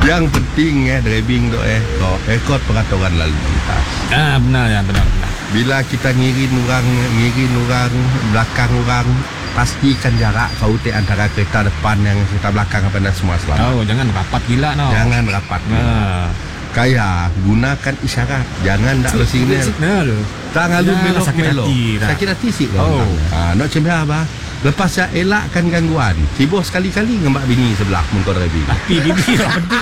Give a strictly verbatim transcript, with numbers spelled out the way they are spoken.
Yang penting eh driving tu eh kau ikut peraturan lalu lintas. Ah benar ya, benar benar. Bila kita ngirin orang, ngirin orang, belakang orang, pastikan jarak kau te antara kereta depan yang kereta belakang apa dan semua selamat. Oh, jangan rapat gila no. Jangan rapat. Nah. Kayak gunakan isyarat. Jangan dak lo signal. Signal. Tak ngalu Ya, melok sakit melok. hati dah. Sakit hati sik Oh. kau. Ah, nak cemia apa? Lepas saya elakkan gangguan. Sibuk sekali-kali ngembak bini sebelah mun kau driving. Tapi bibi lah penting